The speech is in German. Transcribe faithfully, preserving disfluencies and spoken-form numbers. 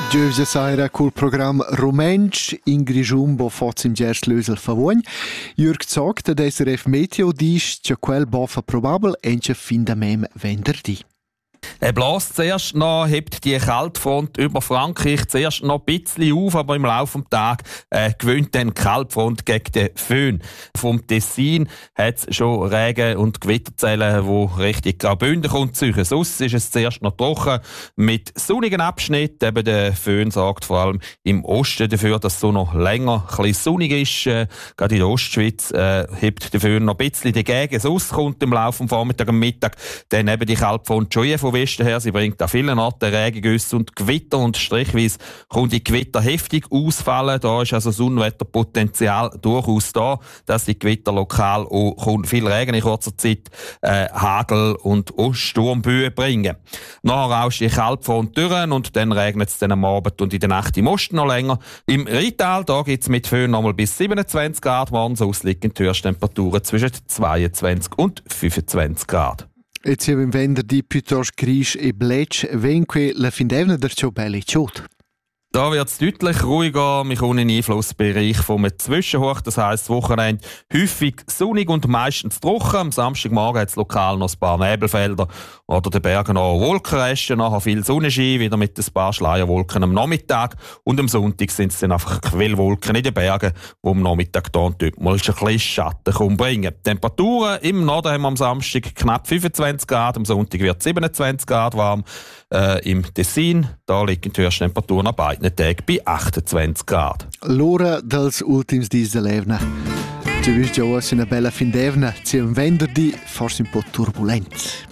Giusia Saira col programma Romensch in Grigiumbo faz im Gers Lösel Favogn. Jürg sagt, dass S R F Meteo dies che quel bofa probabel ence fin da mem venderdi. Er bläst zuerst noch, hebt die Kaltfront über Frankreich zuerst noch ein bisschen auf, aber im Laufe des Tages äh, gewinnt dann die Kaltfront gegen den Föhn. Vom Tessin hat es schon Regen- und Gewitterzellen, die Richtung Graubünden kommt. Sonst ist es zuerst noch trocken mit sonnigen Abschnitten. Eben der Föhn sorgt vor allem im Osten dafür, dass es so noch länger ein bisschen sonnig ist. Äh, gerade in der Ostschweiz äh, hebt der Föhn noch ein bisschen dagegen. Sonst kommt im Laufe des Vormittags und Mittag dann eben die Kaltfront schon von Westen her. Sie bringt an vielen Orten Regengüsse und Gewitter und strichweise kommt die Gewitter heftig ausfallen. Da ist also das Unwetterpotenzial durchaus da, dass die Gewitter lokal auch kommt viel Regen in kurzer Zeit, äh, Hagel und auch Sturmböen bringen. Nachher rauscht die Kaltfront durch und dann regnet es dann am Abend und in der Nacht im Osten noch länger. Im Rheintal, da gibt es mit Föhn nochmal bis siebenundzwanzig Grad warm, sonst liegen die Höchsttemperaturen zwischen zweiundzwanzig und fünfundzwanzig Grad. Jetzt hier im venerdì piuttosto grisch e bletsch, venque la fin d'evne der ciò belli ciot. Da wird es deutlich ruhiger. Wir kommen in den Einflussbereich vom Zwischenhoch. Das heisst, das Wochenende häufig sonnig und meistens trocken. Am Samstagmorgen hat es lokal noch ein paar Nebelfelder oder den Bergen noch Wolkenresten. Nachher viel Sonnenschein, wieder mit ein paar Schleierwolken am Nachmittag. Und am Sonntag sind es dann einfach Quellwolken in den Bergen, die am Nachmittag da und dort mal ein bisschen Schatten bringen. Temperaturen im Norden haben wir am Samstag knapp fünfundzwanzig Grad, am Sonntag wird es siebenundzwanzig Grad warm. Äh, Im Tessin, da liegen die Höchsttemperaturen an beiden Tagen bei achtundzwanzig Grad. L'ora dels ultims dis de l'evna. Ci vis già una bella fin d'evna, ci un venerdì forse un po' turbulent.